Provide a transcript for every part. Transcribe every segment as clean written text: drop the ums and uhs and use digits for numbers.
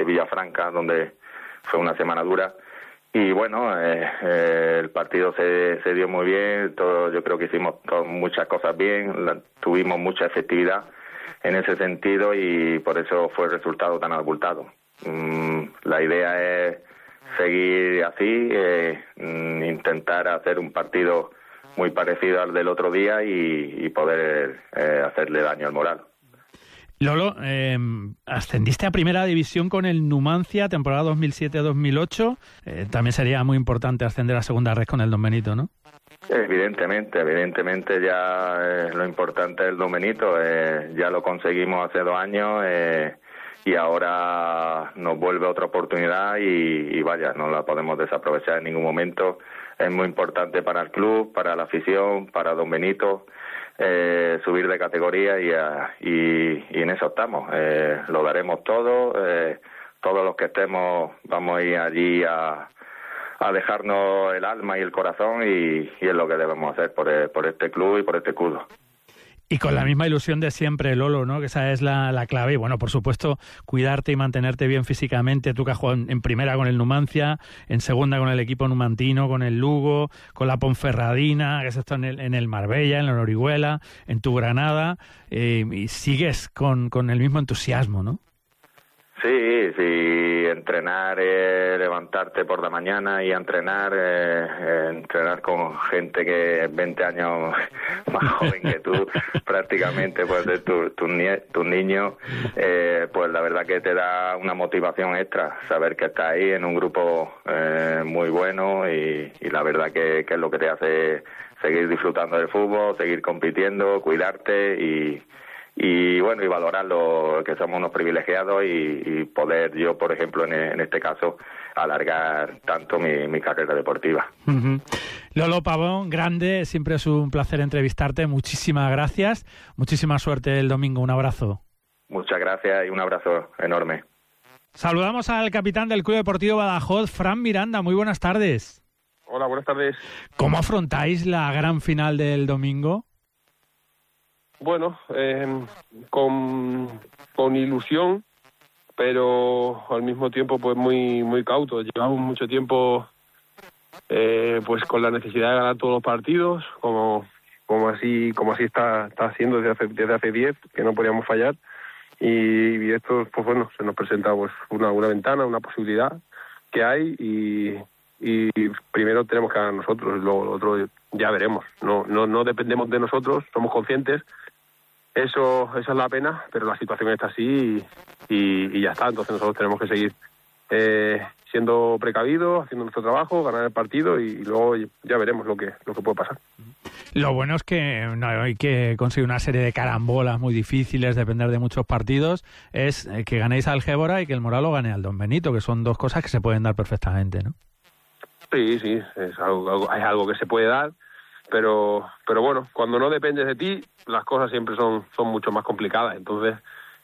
Villafranca, donde fue una semana dura. Y bueno, el partido se dio muy bien, yo creo que hicimos muchas cosas bien, tuvimos mucha efectividad en ese sentido y por eso fue el resultado tan abultado. La idea es seguir así, intentar hacer un partido muy parecido al del otro día y poder hacerle daño al moral. Lolo, ascendiste a Primera División con el Numancia, temporada 2007-2008. También sería muy importante ascender a Segunda Red con el Don Benito, ¿no? Evidentemente ya lo importante es el Don Benito. Ya lo conseguimos hace 2 años y ahora nos vuelve otra oportunidad y vaya, no la podemos desaprovechar en ningún momento. Es muy importante para el club, para la afición, para Don Benito. Subir de categoría y en eso estamos. Lo daremos todo, todos los que estemos vamos a ir allí a dejarnos el alma y el corazón y es lo que debemos hacer por este club y por este escudo. Y con la misma ilusión de siempre, Lolo, ¿no? Que esa es la clave. Y bueno, por supuesto, cuidarte y mantenerte bien físicamente. Tú que has jugado en primera con el Numancia, en segunda con el equipo numantino, con el Lugo, con la Ponferradina, que es esto en el Marbella, en la Orihuela, en tu Granada, y sigues con el mismo entusiasmo, ¿no? Sí, entrenar, levantarte por la mañana y entrenar con gente que es 20 años más joven que tú, prácticamente, pues de tus niños, pues la verdad que te da una motivación extra, saber que estás ahí en un grupo muy bueno y la verdad que es lo que te hace seguir disfrutando del fútbol, seguir compitiendo, cuidarte y bueno, y valorar lo que somos unos privilegiados y poder yo, por ejemplo, en este caso, alargar tanto mi carrera deportiva. Uh-huh. Lolo Pavón, grande, siempre es un placer entrevistarte, muchísimas gracias, muchísima suerte el domingo, un abrazo. Muchas gracias y un abrazo enorme. Saludamos al capitán del Club Deportivo Badajoz, Fran Miranda, muy buenas tardes. Hola, buenas tardes. ¿Cómo afrontáis la gran final del domingo? Bueno, con ilusión, pero al mismo tiempo pues muy cautos. Llevamos mucho tiempo pues con la necesidad de ganar todos los partidos, como así está haciendo desde hace 10, que no podíamos fallar. Y esto, pues bueno, se nos presenta pues una ventana, una posibilidad que hay y primero tenemos que ganar nosotros, luego lo otro ya veremos. No dependemos de nosotros, somos conscientes. Esa es la pena, pero la situación está así y ya está. Entonces nosotros tenemos que seguir siendo precavidos, haciendo nuestro trabajo, ganar el partido y luego ya veremos lo que puede pasar. Lo bueno es que no hay que conseguir una serie de carambolas muy difíciles, depender de muchos partidos, es que ganéis al Gébora y que el Moralo gane al Don Benito, que son dos cosas que se pueden dar perfectamente, ¿no? Sí, es algo que se puede dar. Pero bueno, cuando no dependes de ti, las cosas siempre son mucho más complicadas. Entonces,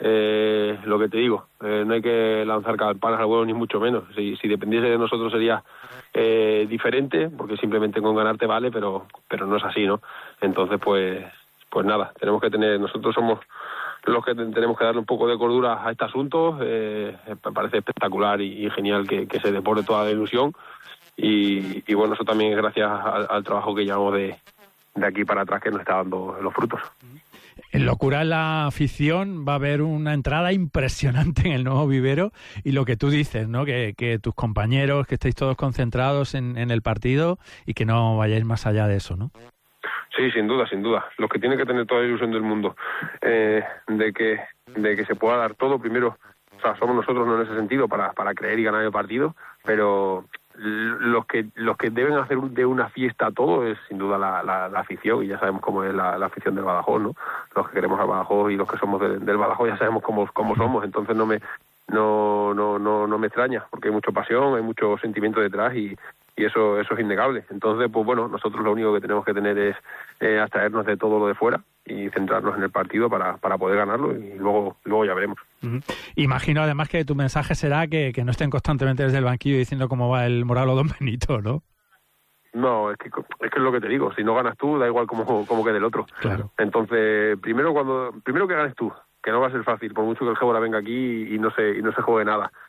lo que te digo, no hay que lanzar campanas al vuelo ni mucho menos. Si dependiese de nosotros sería diferente, porque simplemente con ganarte vale, pero no es así, ¿no? Entonces, pues nada, nosotros somos los que tenemos que darle un poco de cordura a este asunto. Me parece espectacular y genial que se deporte toda la ilusión. Y bueno, eso también es gracias al trabajo que llevamos de aquí para atrás que nos está dando los frutos. En locura en la afición va a haber una entrada impresionante en el nuevo vivero y lo que tú dices, ¿no? Que tus compañeros, que estéis todos concentrados en el partido y que no vayáis más allá de eso, ¿no? Sí, sin duda. Los que tienen que tener toda la ilusión del mundo de que se pueda dar todo, primero, o sea, somos nosotros no en ese sentido para creer y ganar el partido, pero los que deben hacer de una fiesta todo es sin duda la afición, y ya sabemos cómo es la afición del Badajoz, ¿no? Los que queremos al Badajoz y los que somos del Badajoz ya sabemos cómo somos, entonces no me extraña, porque hay mucha pasión, hay mucho sentimiento detrás y eso es innegable. Entonces, pues bueno, nosotros lo único que tenemos que tener es abstraernos de todo lo de fuera y centrarnos en el partido para poder ganarlo y luego ya veremos. Uh-huh. Imagino además que tu mensaje será que no estén constantemente desde el banquillo diciendo cómo va el Moralo Don Benito, ¿no? No, es que es lo que te digo, si no ganas tú, da igual cómo quede el otro. Claro. Entonces, primero que ganes tú, que no va a ser fácil, por mucho que el Gébora venga aquí y no se juegue nada.